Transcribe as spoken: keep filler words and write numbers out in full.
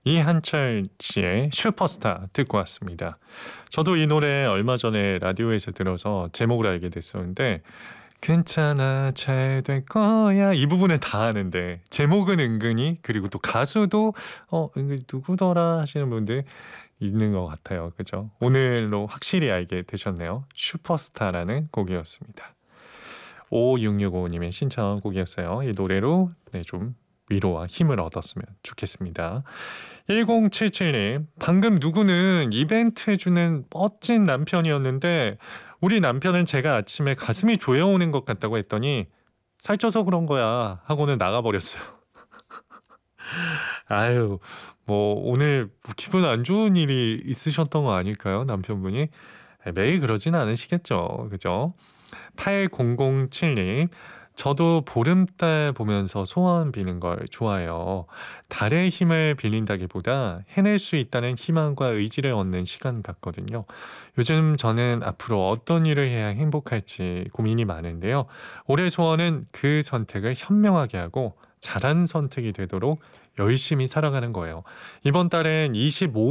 이한철 씨의 슈퍼스타 듣고 왔습니다. 저도 이 노래 얼마 전에 라디오에서 들어서 제목을 알게 됐었는데 괜찮아 잘 될 거야 이 부분은 다 아는데 제목은 은근히 그리고 또 가수도 어 이게 누구더라 하시는 분들 있는 것 같아요. 그죠? 오늘로 확실히 알게 되셨네요. 슈퍼스타라는 곡이었습니다. 오육육오 님의 신청곡이었어요. 이 노래로 네, 좀 위로와 힘을 얻었으면 좋겠습니다. 일공칠칠님 방금 누구는 이벤트 해주는 멋진 남편이었는데 우리 남편은 제가 아침에 가슴이 조여오는 것 같다고 했더니 살쪄서 그런 거야 하고는 나가버렸어요. 아유 뭐 오늘 뭐 기분 안 좋은 일이 있으셨던 거 아닐까요? 남편분이 매일 그러진 않으시겠죠. 그죠? 팔공공칠님 저도 보름달 보면서 소원 비는 걸 좋아해요. 달의 힘을 빌린다기보다 해낼 수 있다는 희망과 의지를 얻는 시간 같거든요. 요즘 저는 앞으로 어떤 일을 해야 행복할지 고민이 많은데요. 올해 소원은 그 선택을 현명하게 하고 잘한 선택이 되도록 열심히 살아가는 거예요. 이번 달엔 이십오